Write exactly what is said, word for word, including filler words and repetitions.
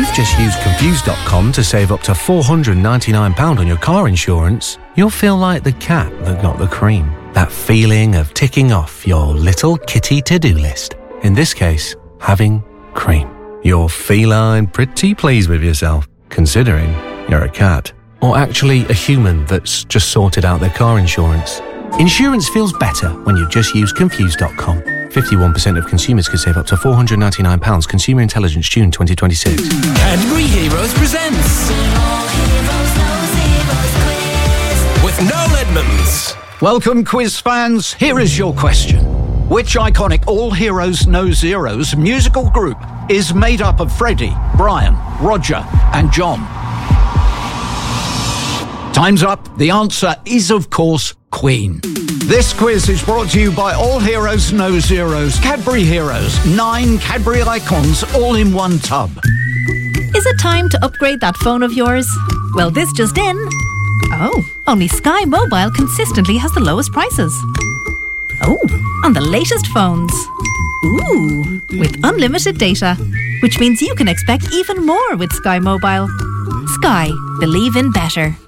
you've just used confused dot com to save up to four hundred ninety-nine pounds on your car insurance, you'll feel like the cat that got the cream. That feeling of ticking off your little kitty to-do list. In this case, having cream. You're feline pretty pleased with yourself, considering you're a cat. Or actually a human that's just sorted out their car insurance. Insurance feels better when you just use confused dot com. fifty-one percent of consumers could save up to four hundred ninety-nine pounds. Consumer Intelligence, June twenty twenty-six. Cadbury Heroes presents with Noel Edmonds. Welcome, quiz fans. Here is your question. Which iconic All Heroes No Zeros musical group is made up of Freddie, Brian, Roger and John? Time's up. The answer is, of course, Queen. This quiz is brought to you by All Heroes No Zeros, Cadbury Heroes, nine Cadbury icons all in one tub. Is it time to upgrade that phone of yours? Well, this just in. Oh, only Sky Mobile consistently has the lowest prices. Oh, on the latest phones. Ooh, with unlimited data, which means you can expect even more with Sky Mobile. Sky, believe in better.